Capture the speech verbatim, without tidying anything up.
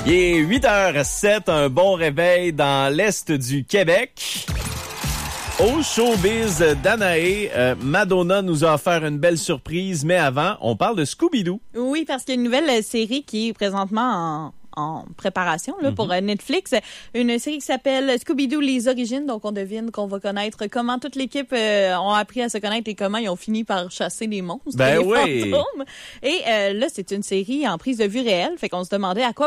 Il est huit heures sept, un bon réveil dans l'Est du Québec. Au showbiz d'Anaé, euh, Madonna nous a offert une belle surprise, mais avant, on parle de Scooby-Doo. Oui, parce qu'il y a une nouvelle série qui est présentement en... en préparation là, mm-hmm. pour euh, Netflix. Une série qui s'appelle Scooby-Doo, les origines. Donc, on devine qu'on va connaître comment toute l'équipe euh, ont appris à se connaître et comment ils ont fini par chasser les monstres, ben les oui. fantômes. Et euh, là, c'est une série en prise de vue réelle. Fait qu'on se demandait à quoi